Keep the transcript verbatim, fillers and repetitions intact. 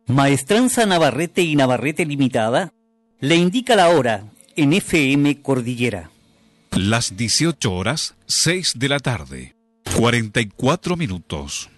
Maestranza Navarrete y Navarrete Limitada le indica la hora en F M Cordillera. Las dieciocho horas, seis de la tarde, cuarenta y cuatro minutos.